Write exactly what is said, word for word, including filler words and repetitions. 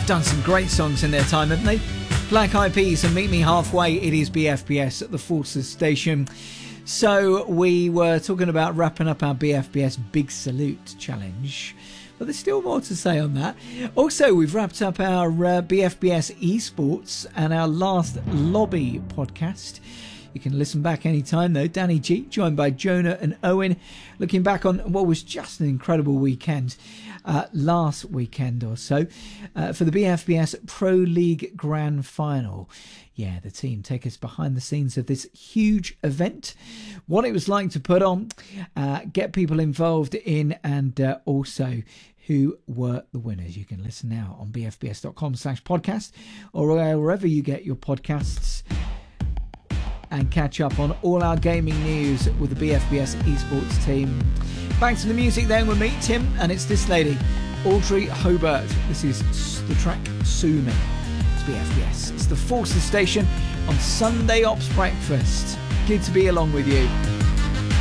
done some great songs in their time, haven't they? Black Eyed Peas and Meet Me Halfway. It is B F B S at the Forces Station. So we were talking about wrapping up our B F B S Big Salute Challenge, but there's still more to say on that. Also, we've wrapped up our uh, B F B S Esports and our last Lobby podcast. You can listen back anytime though. Danny G, joined by Jonah and Owen, looking back on what was just an incredible weekend. Uh, last weekend or so uh, for the B F B S Pro League Grand Final. Yeah, the team take us behind the scenes of this huge event, what it was like to put on, uh, get people involved in, and uh, also who were the winners. You can listen now on bfbs.com slash podcast or wherever you get your podcasts, and catch up on all our gaming news with the B F B S Esports team. Back to the music then with me, Tim, and it's this lady, Audrey Hobart. This is the track Sue Me. It's B F B S. It's the Forces Station on Sunday Ops Breakfast. Good to be along with you.